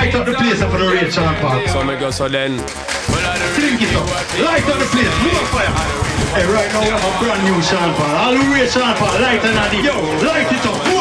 Light up the place for the rate, Sean Paul. So me go so then. Drink it up. Light up the place. More fire. Hey, right now we have a brand new Sean Paul. All the rate Sean Paul. Light and Yo, light it up.